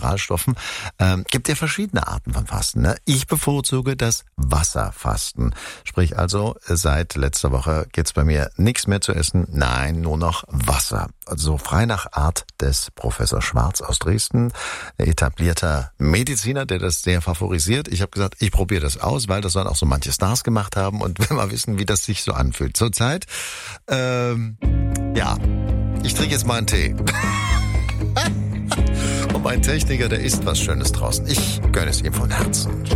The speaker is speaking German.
Mineralstoffen. Gibt ja verschiedene Arten von Fasten. Ne? Ich bevorzuge das Wasserfasten. Sprich also, seit letzter Woche gibt's bei mir nichts mehr zu essen. Nein, nur noch Wasser. Also frei nach Art des Professor Schwarz aus Dresden, etablierter Mediziner, der das sehr favorisiert. Ich habe gesagt, ich probiere das aus, weil das sollen auch so manche Stars gemacht haben und will mal wissen, wie das sich so anfühlt. Zurzeit, ja, ich trinke jetzt mal einen Tee. Und mein Techniker, der isst was Schönes draußen. Ich gönne es ihm von Herzen.